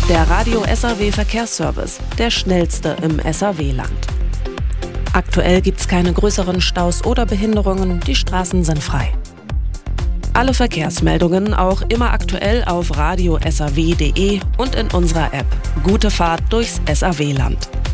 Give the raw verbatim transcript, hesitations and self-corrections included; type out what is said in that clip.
Der Radio S R W Verkehrsservice, der schnellste im S R W-Land. Aktuell gibt es keine größeren Staus oder Behinderungen, die Straßen sind frei. Alle Verkehrsmeldungen auch immer aktuell auf radio s r w punkt d e und in unserer App. Gute Fahrt durchs S R W-Land.